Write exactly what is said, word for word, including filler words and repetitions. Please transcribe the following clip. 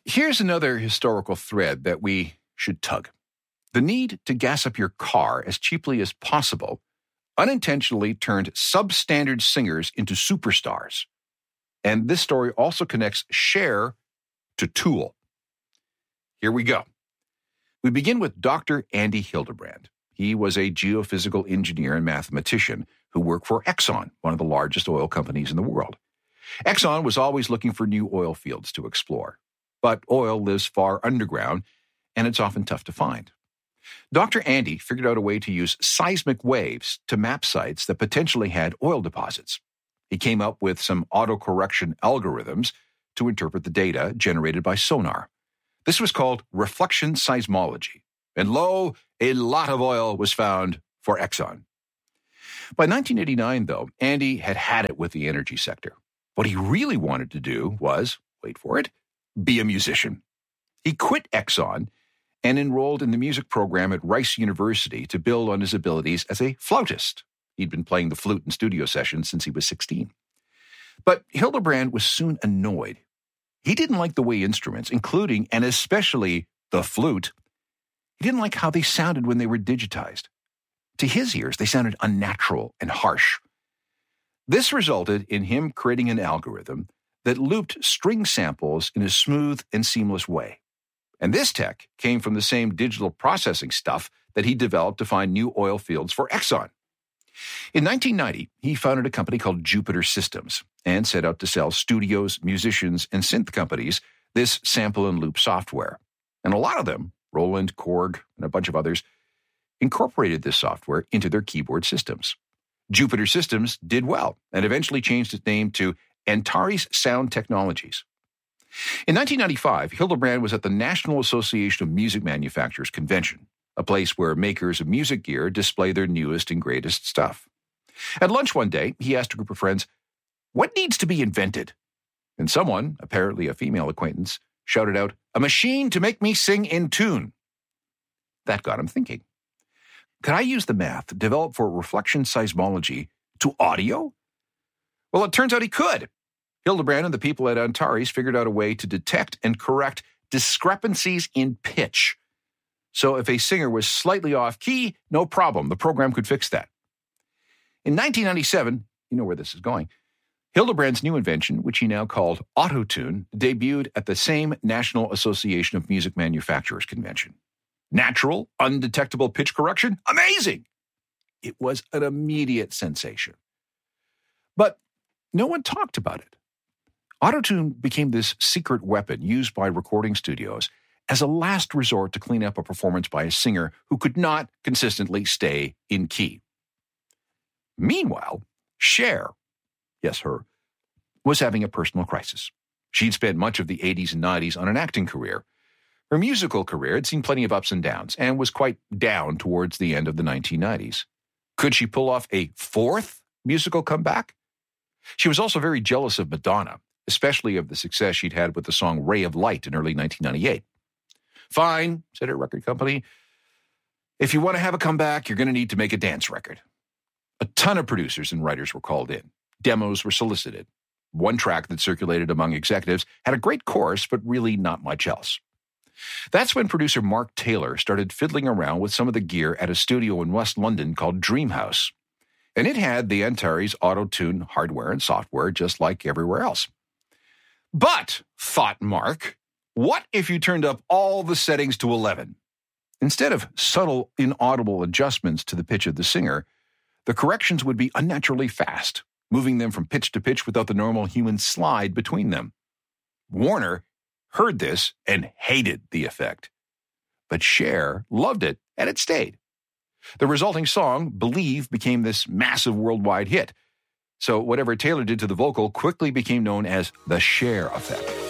Here's another historical thread that we should tug. The need to gas up your car as cheaply as possible unintentionally turned substandard singers into superstars. And this story also connects Cher to Tool. Here we go. We begin with Doctor Andy Hildebrand. He was a geophysical engineer and mathematician who worked for Exxon, one of the largest oil companies in the world. Exxon was always looking for new oil fields to explore. But oil lives far underground, and it's often tough to find. Doctor Andy figured out a way to use seismic waves to map sites that potentially had oil deposits. He came up with some autocorrection algorithms to interpret the data generated by sonar. This was called reflection seismology. And lo, a lot of oil was found for Exxon. By nineteen eighty-nine, though, Andy had had it with the energy sector. What he really wanted to do was, wait for it, be a musician. He quit Exxon and enrolled in the music program at Rice University to build on his abilities as a flautist. He'd been playing the flute in studio sessions since he was sixteen. But Hildebrand was soon annoyed. He didn't like the way instruments, including and especially the flute, he didn't like how they sounded when they were digitized. To his ears, they sounded unnatural and harsh. This resulted in him creating an algorithm that looped string samples in a smooth and seamless way. And this tech came from the same digital processing stuff that he developed to find new oil fields for Exxon. In nineteen ninety, he founded a company called Jupiter Systems and set out to sell studios, musicians, and synth companies this sample and loop software. And a lot of them, Roland, Korg, and a bunch of others, incorporated this software into their keyboard systems. Jupiter Systems did well and eventually changed its name to Antares Sound Technologies. In nineteen ninety-five, Hildebrand was at the National Association of Music Manufacturers convention, a place where makers of music gear display their newest and greatest stuff. At lunch one day, he asked a group of friends, "What needs to be invented?" And someone, apparently a female acquaintance, shouted out, "A machine to make me sing in tune." That got him thinking. Could I use the math developed for reflection seismology to audio? Well, it turns out he could. Hildebrand and the people at Antares figured out a way to detect and correct discrepancies in pitch. So if a singer was slightly off key, no problem. The program could fix that. In nineteen ninety-seven, you know where this is going, Hildebrand's new invention, which he now called Auto-Tune, debuted at the same National Association of Music Manufacturers convention. Natural, undetectable pitch correction? Amazing! It was an immediate sensation. But no one talked about it. Auto-Tune became this secret weapon used by recording studios as a last resort to clean up a performance by a singer who could not consistently stay in key. Meanwhile, Cher, yes, her, was having a personal crisis. She'd spent much of the eighties and nineties on an acting career. Her musical career had seen plenty of ups and downs and was quite down towards the end of the nineteen nineties. Could she pull off a fourth musical comeback? She was also very jealous of Madonna, especially of the success she'd had with the song Ray of Light in early nineteen ninety-eight. "Fine," said her record company. "If you want to have a comeback, you're going to need to make a dance record." A ton of producers and writers were called in. Demos were solicited. One track that circulated among executives had a great chorus, but really not much else. That's when producer Mark Taylor started fiddling around with some of the gear at a studio in West London called Dreamhouse. And it had the Antares Auto-Tune hardware and software just like everywhere else. But, thought Mark, what if you turned up all the settings to eleven? Instead of subtle, inaudible adjustments to the pitch of the singer, the corrections would be unnaturally fast, moving them from pitch to pitch without the normal human slide between them. Warner heard this and hated the effect. But Cher loved it, and it stayed. The resulting song, Believe, became this massive worldwide hit. So whatever Taylor did to the vocal quickly became known as the Cher effect.